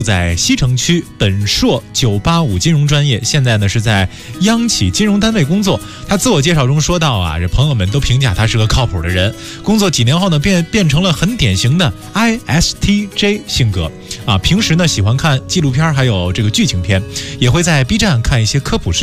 在西城区本硕985金融专业，现在呢是在央企金融单位工作。他自我介绍中说到啊，这朋友们都评价他是个靠谱的人。工作几年后呢，变成了很典型的 ISTJ 性格啊。平时呢喜欢看纪录片，还有这个剧情片，也会在 B 站看一些科普视频。